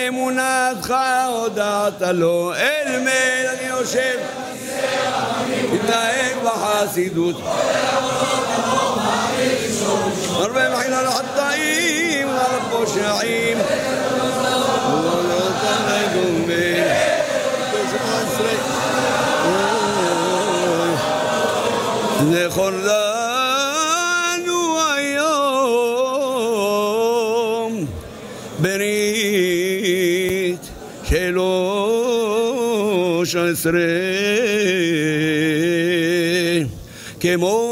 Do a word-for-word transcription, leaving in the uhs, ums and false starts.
באמונתך הודעת לו אל מלך יושב תתנהג בחסידות הרבה מחילה לחטאים ועל הפושעים ולא תנהגו בין זכור לנו היום ברית שלוש עשרה כמו